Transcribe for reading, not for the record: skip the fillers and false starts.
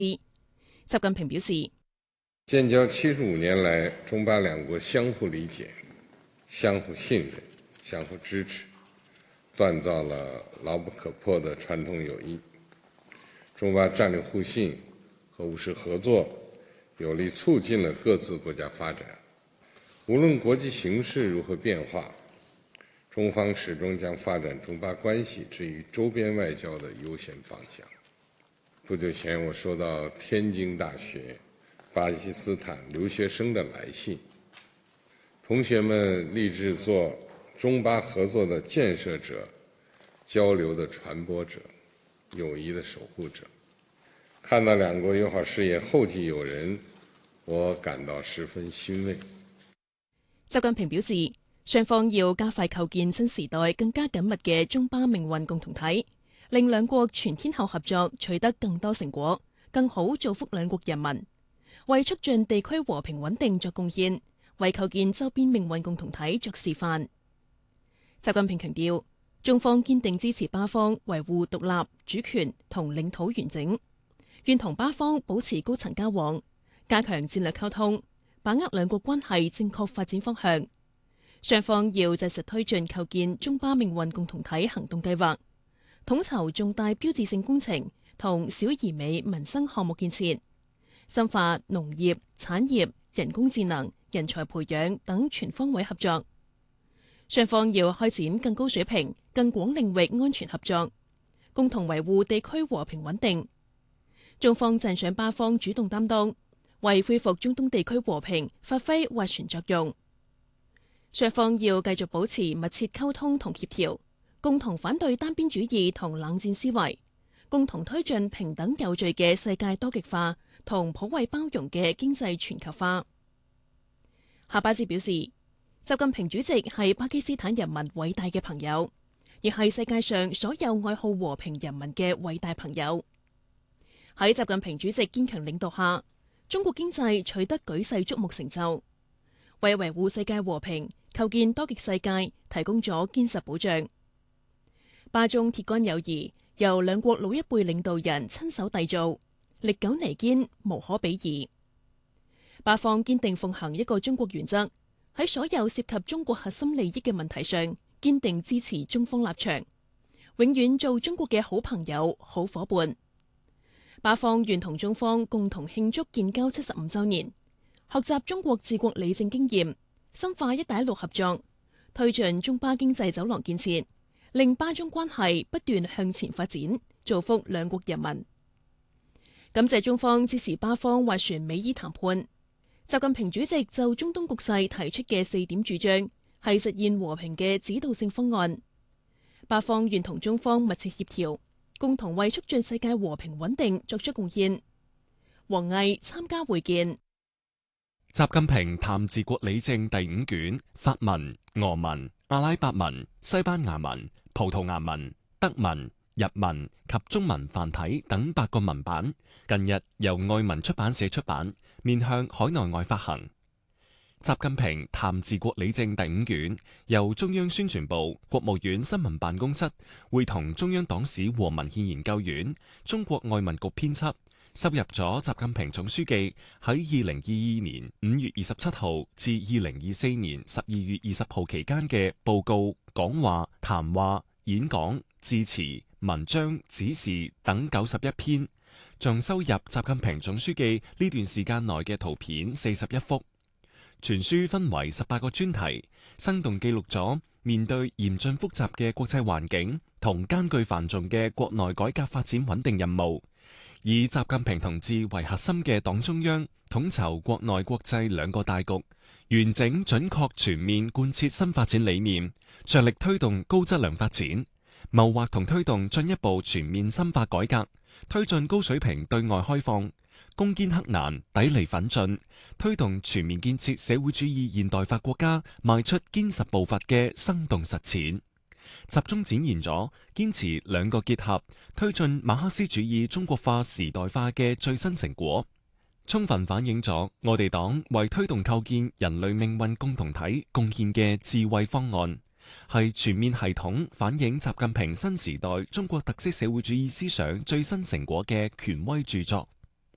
習近平表示， 建交75年來，中巴兩國相互理解、相互信任、相互支持，鍛造了牢不可破的傳統友誼。中巴戰略互信和務實合作，有力促進了各自國家發展。無論國際形勢如何變化，中方始終將發展中巴關係置於周邊外交的優先方向。不久前，我收到天津大學巴基斯坦留學生的來信，同學們立志做中巴合作的建設者、交流的傳播者、友誼的守護者。看到兩國友好事業後繼有人，我感到十分欣慰。 習近平表示，雙方要加快構建新時代更加緊密嘅中巴命運共同體，令兩國全天候合作取得更多成果，更好造福兩國人民，為促進地區和平穩定作貢獻，為構建周邊命運共同體作示範。習近平強調，中方堅定支持巴方維護獨立、主權同領土完整，願同巴方保持高層交往，加強戰略溝通，把握兩國關係正確發展方向。雙方要紮實推進構建中巴命運共同體行動計劃，統籌重大標誌性工程同小而美民生項目建設，深化農業、產業、人工智能、人才培養等全方位合作。雙方要開展更高水平、更廣領域安全合作，共同維護地區和平穩定。中方讚賞巴方主動擔當，為恢復中東地區和平發揮斡旋作用。雙方要繼續保持密切溝通同協調，共同反對單邊主義同冷戰思維，共同推進平等有序嘅世界多極化同普惠包容嘅經濟全球化。夏巴茲表示，習近平主席係巴基斯坦人民偉大嘅朋友，亦係世界上所有愛好和平人民嘅偉大朋友。喺習近平主席堅強領導下，中國經濟取得舉世矚目成就，為維護世界和平、構建多極世界提供咗堅實保障。巴中鐵桿友誼由兩國老一輩領導人親手締造，歷久彌堅，無可比擬。巴方堅定奉行一個中國原則，喺所有涉及中國核心利益嘅問題上，堅定支持中方立場，永遠做中國嘅好朋友、好夥伴。巴方願同中方共同慶祝建交75週年，學習中國治國理政經驗，深化一帶一路合作，推進中巴經濟走廊建設，令巴中關係不斷向前發展，造福兩國人民。感謝中方支持巴方斡旋美伊談判。習近平主席就中東局勢提出嘅4點主張，係實現和平嘅指導性方案。巴方願同中方密切協調，共同為促進世界和平穩定作出貢獻。王毅參加會見。 習近平談治國理政第5卷法文、俄文、阿拉伯文、西班牙文、葡萄牙文、德文、日文及中文繁體等8個文版，近日由外文出版社出版，面向海內外發行。習近平談治國理政第5卷由中央宣傳部、國務院新聞辦公室會同中央黨史和文獻研究院、中國外文局編輯，收入咗習近平總書記喺2022年5月27號至2024年12月20號期間嘅報告、講話、談話、演講、致辭、文章、指示等91篇，仲收入習近平總書記呢段時間內嘅圖片41幅。全書分為18個專題，生動記錄咗面對嚴峻複雜嘅國際環境同艱巨繁重嘅國內改革發展穩定任務，以習近平同志為核心嘅黨中央統籌國內國際兩個大局，完整準確全面貫徹新發展理念，着力推動高質量發展，謀劃同推動進一步全面深化改革，推進高水平對外開放，攻堅克難，砥礪奮進，推動全面建設社會主義現代化國家邁出堅實步伐嘅生動實踐，集中展現咗堅持兩個結合，推進馬克思主義中國化時代化嘅最新成果，充分反映咗我哋黨為推動構建人類命運共同體貢獻嘅智慧方案，係全面系統反映習近平新時代中國特色社會主義思想最新成果嘅權威著作。